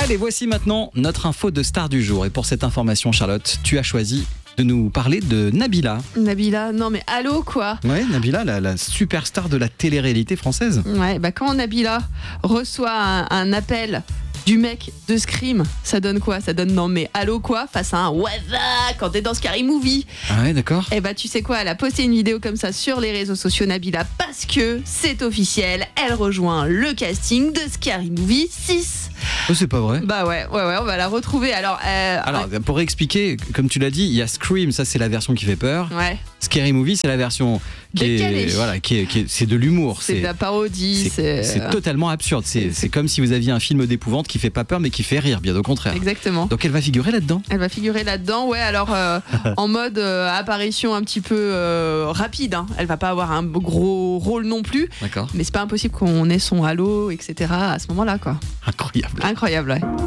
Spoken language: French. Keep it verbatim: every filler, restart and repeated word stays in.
Allez, voici maintenant notre info de star du jour. Et pour cette information, Charlotte, tu as choisi de nous parler de Nabila. Nabila, non mais allô quoi. Ouais, Nabila, la, la superstar de la télé-réalité française. Ouais, bah quand Nabila reçoit un, un appel du mec de Scream, ça donne quoi? Ça donne non mais allô quoi face à un waza quand t'es dans Scary Movie. Ah ouais, d'accord. Et bah tu sais quoi, elle a posté une vidéo comme ça sur les réseaux sociaux, Nabila, parce que c'est officiel, elle rejoint le casting de Scary Movie six. Oh, c'est pas vrai. Bah ouais, ouais, ouais, on va la retrouver. Alors, euh, Alors, pour expliquer, comme tu l'as dit, il y a Scream, ça c'est la version qui fait peur. ouais, Scary Movie, c'est la version qui Décalée. est, voilà, qui est, qui est- c'est de l'humour. c'est de la parodie, c'est, c'est, c'est totalement absurde. C'est, c'est comme si vous aviez un film d'épouvante qui fait pas peur mais qui fait rire, bien au contraire. exactement. Donc elle va figurer là-dedans. Elle va figurer là-dedans, ouais. Alors euh, en mode euh, apparition un petit peu euh, rapide. Hein. Elle va pas avoir un gros rôle non plus, D'accord. mais c'est pas impossible qu'on ait son halo, et cetera. À ce moment-là, quoi. Incroyable. Incroyable, ouais.